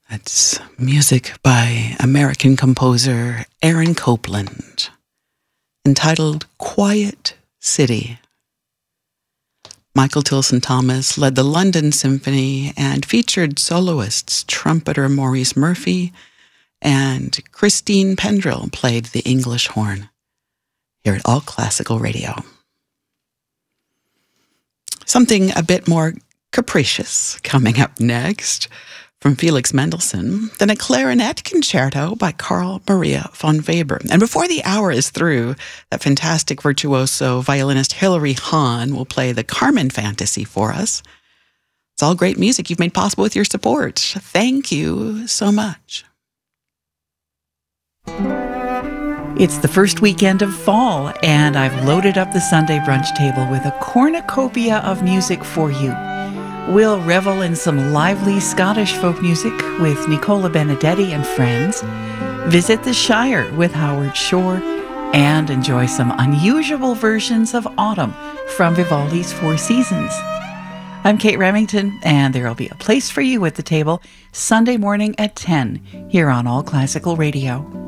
That's music by American composer Aaron Copland, entitled Quiet City. Michael Tilson Thomas led the London Symphony and featured soloists trumpeter Maurice Murphy and Christine Pendrell played the English horn. Here at All Classical Radio. Something a bit more capricious coming up next. From Felix Mendelssohn, then a clarinet concerto by Carl Maria von Weber. And before the hour is through, that fantastic virtuoso violinist Hilary Hahn will play the Carmen Fantasy for us. It's all great music you've made possible with your support. Thank you so much. It's the first weekend of fall, and I've loaded up the Sunday brunch table with a cornucopia of music for you. We'll revel in some lively Scottish folk music with Nicola Benedetti and friends, visit the Shire with Howard Shore, and enjoy some unusual versions of autumn from Vivaldi's Four Seasons. I'm Kate Remington, and there'll be a place for you at the table Sunday morning at 10 here on All Classical Radio.